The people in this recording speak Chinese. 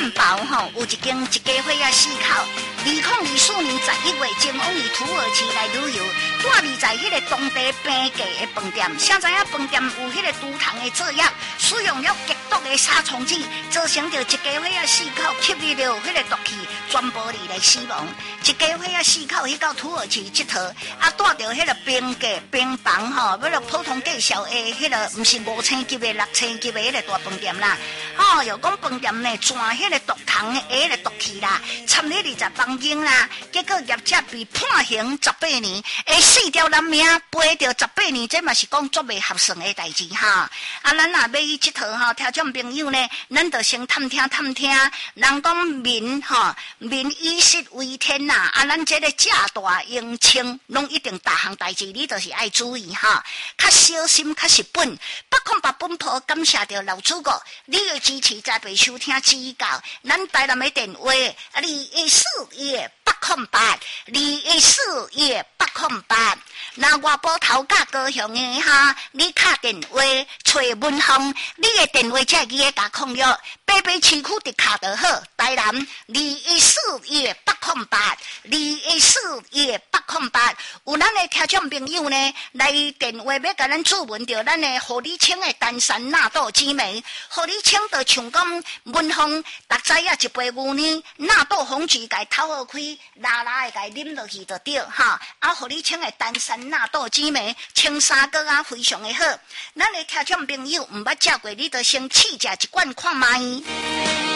汉堡吼，有一间一家伙仔四口，2024年11月前往于土耳其来旅游，住在迄个当地平价的饭店。谁知影饭店有迄个猪糖的作业，使用了极毒的杀虫剂，造成着一家伙仔四口吸入了迄个毒气，全部来死亡。一家伙仔四口去到土耳其佚佗，啊，住着迄个平价平房吼，要了普通介绍的迄个，毋是5星级的6星级的迄个大饭店啦。哦，又讲饭店呢，钻迄个毒糖的迄个毒气啦，掺迄20房间啦，结果业者被判刑18年，会死掉人命，赔掉18年，这嘛是讲足袂合算的代志哈。啊，咱若要去佚佗吼，听众朋友呢，咱就先探听。人讲民以食为天呐，啊，咱这个假大用清，拢一定大项代志，你都是爱注意哈，较小心，较实本。808本铺感谢着老主顾，你要支持再被收听指教，咱台南的电话214-808，214-808。那外埔头家高雄的哈，你打电话找文芳，你的电话才记得甲控约，北北市区直卡就好。台南214-808，214-808。有咱的听众朋友呢，来电话要甲咱注文着咱的何里清的丹山纳豆紫梅，何里清就像讲文芳，逐知影一杯牛奶纳豆红酒甲头好开，拉的甲啉落去就对哈。啊，何里清的丹山纳豆紫梅青沙果啊，非常的好。咱的听众朋友毋捌食过，你就先试食一罐看卖。